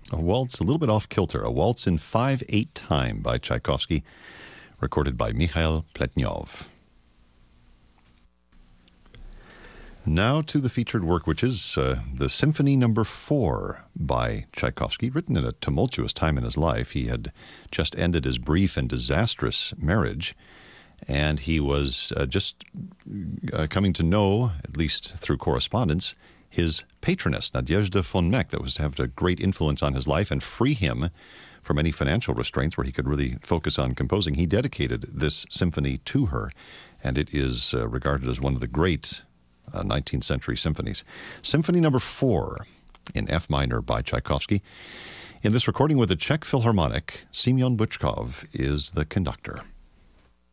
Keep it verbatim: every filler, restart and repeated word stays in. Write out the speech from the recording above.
A waltz, a little bit off kilter, a waltz in five eight time by Tchaikovsky, recorded by Mikhail Pletnyov. Now to the featured work, which is uh, the Symphony Number Four by Tchaikovsky, written in a tumultuous time in his life. He had just ended his brief and disastrous marriage, and he was uh, just uh, coming to know, at least through correspondence, his patroness, Nadezhda von Meck, that was to have a great influence on his life and free him from any financial restraints where he could really focus on composing. He dedicated this symphony to her, and it is uh, regarded as one of the great uh, nineteenth century symphonies. Symphony Number Four in F minor by Tchaikovsky. In this recording with the Czech Philharmonic, Semyon Bychkov is the conductor.